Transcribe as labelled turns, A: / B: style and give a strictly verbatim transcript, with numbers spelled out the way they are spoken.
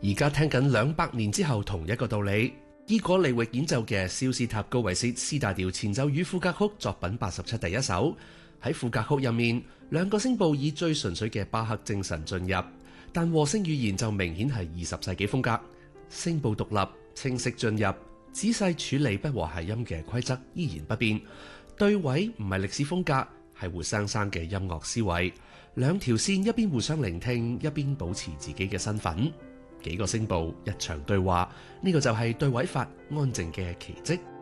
A: 而家聽緊兩百年之後同一個道理。伊果利域演奏嘅肖斯塔高維斯 C 大調前奏與賦格曲作品八十七第一首。喺賦格曲入面，兩個聲部以最純粹嘅巴赫精神進入，但和聲語言就明顯係二十世紀風格。聲部獨立、清晰進入、仔細處理不和諧音嘅規則依然不變。對位唔係歷史風格，係活生生嘅音樂思維。兩條線一邊互相聆聽，一邊保持自己嘅身份。幾個聲部，一場對話，呢個就係對位法安靜嘅奇蹟。